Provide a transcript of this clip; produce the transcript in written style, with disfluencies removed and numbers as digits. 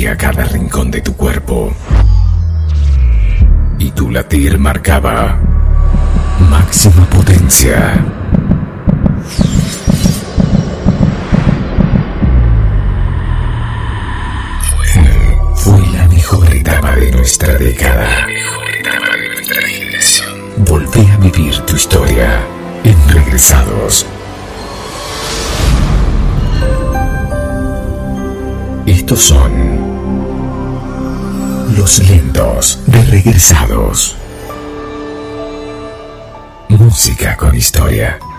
recorría cada rincón de tu cuerpo. Y tu latir marcaba máxima potencia. Fue la mejor etapa de nuestra década. Volvé a vivir tu historia en Regresados. Estos son los lentos de Regresados. Música con historia.